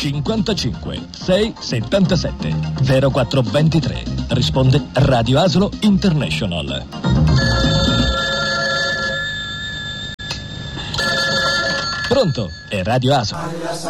55 677 0423. Risponde Radio Asolo International. Pronto? È Radio Asolo.